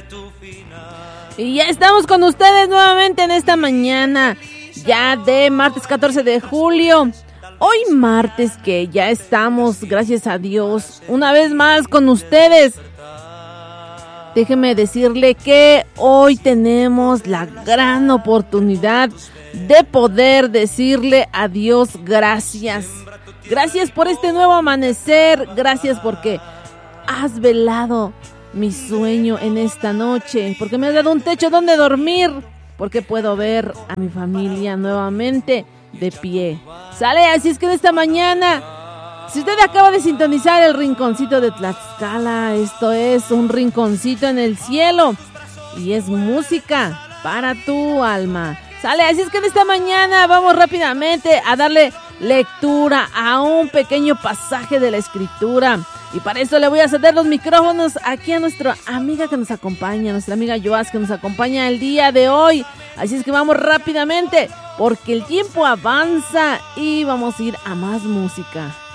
Y ya estamos con ustedes nuevamente en esta mañana, ya de martes 14 de julio. Hoy martes que ya estamos, gracias a Dios, una vez más con ustedes. Déjeme decirle que hoy tenemos la gran oportunidad de poder decirle a Dios gracias. Gracias por este nuevo amanecer, gracias porque has velado mi sueño en esta noche, porque me has dado un techo donde dormir, porque puedo ver a mi familia nuevamente de pie. Sale, así es que en esta mañana, si usted acaba de sintonizar el rinconcito de Tlaxcala, esto es un rinconcito en el cielo y es música para tu alma. Sale, así es que en esta mañana vamos rápidamente a darle lectura a un pequeño pasaje de la Escritura. Y para eso le voy a ceder los micrófonos aquí a nuestra amiga que nos acompaña, nuestra amiga Joás, que nos acompaña el día de hoy. Así es que vamos rápidamente, porque el tiempo avanza y vamos a ir a más música.